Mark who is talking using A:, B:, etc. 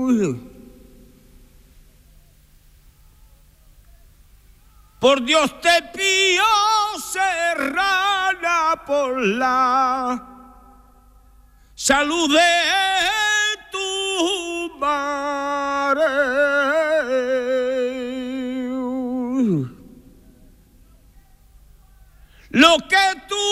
A: Por Dios te pido, serrana, por la salud de tu madre. Lo que tú